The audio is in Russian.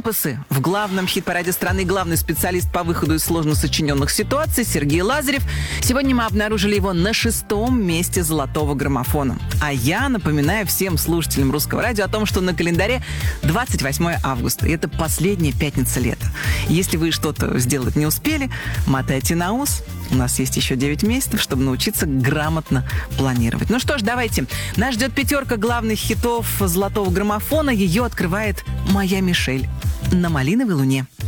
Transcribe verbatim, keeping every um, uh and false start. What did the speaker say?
эпосы. В главном хит-параде страны главный специалист по выходу из сложно сочиненных ситуаций Сергей Лазарев. Сегодня мы обнаружили его на шестом месте золотого граммофона. А я напоминаю всем слушателям Русского радио о том, что на календаре двадцать восьмое августа. И это последняя пятница лета. Если вы что-то сделать не успели, мотайте на ус. У нас есть еще девять месяцев, чтобы научиться грамотно планировать. Ну что ж, давайте. Нас ждет пятерка главных хитов золотого граммофона. Ее открывает «Моя Мишель» на «Малиновой луне».